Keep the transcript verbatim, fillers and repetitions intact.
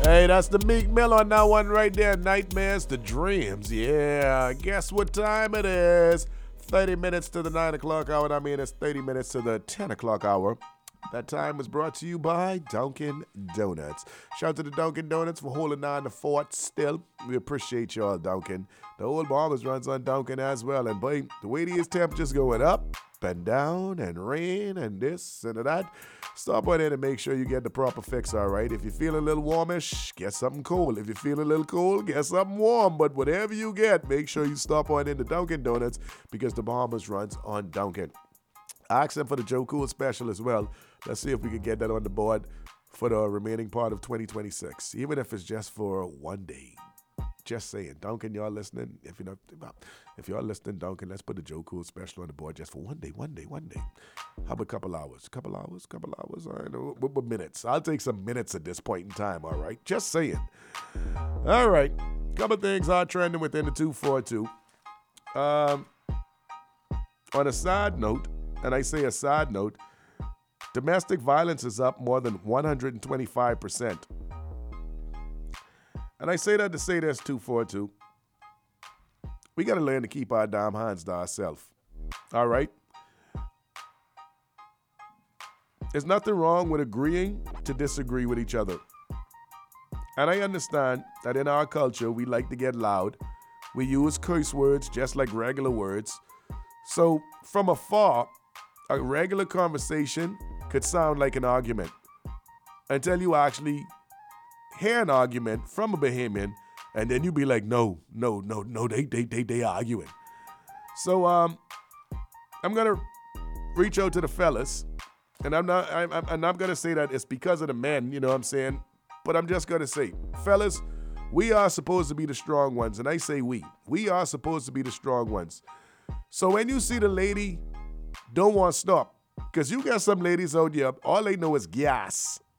Hey, that's the Meek Mill on that one right there. Nightmares to Dreams. Yeah, guess what time it is? thirty minutes to the nine o'clock hour. I mean, it's thirty minutes to the ten o'clock hour. That time was brought to you by Dunkin' Donuts. Shout out to the Dunkin' Donuts for holding on the fort still. We appreciate y'all, Dunkin'. The old Bombers runs on Dunkin' as well. And boy, the way these temperatures going up and down and rain and this and that, stop on in and make sure you get the proper fix, all right? If you feel a little warmish, get something cold. If you feel a little cold, get something warm. But whatever you get, make sure you stop on in to Dunkin' Donuts because the Bombers runs on Dunkin'. I asked them for the Joe Cool special as well. Let's see if we can get that on the board for the remaining part of twenty twenty-six, even if it's just for one day. Just saying, Duncan, y'all listening? If you're not, if y'all listening, Duncan, let's put the Joe Cool special on the board just for one day, one day, one day. How about a couple hours? Couple hours, couple hours. All right, what, what minutes? I'll take some minutes at this point in time. All right, just saying. All right, couple things are trending within the two forty-two. Um, on a side note. And I say a side note, domestic violence is up more than one hundred twenty-five percent. And I say that to say this, two forty-two. We got to learn to keep our damn hands to ourselves. All right? There's nothing wrong with agreeing to disagree with each other. And I understand that in our culture, we like to get loud. We use curse words just like regular words. So from afar, a regular conversation could sound like an argument until you actually hear an argument from a Bahamian, and then you be like, no, no, no, no, they they they they arguing. So um, I'm gonna reach out to the fellas, and I'm not I'm, I'm, and I'm gonna say that it's because of the men, you know what I'm saying? But I'm just gonna say, fellas, we are supposed to be the strong ones, and I say we. We are supposed to be the strong ones. So when you see the lady, don't want to stop. Because you got some ladies out there, all they know is gas.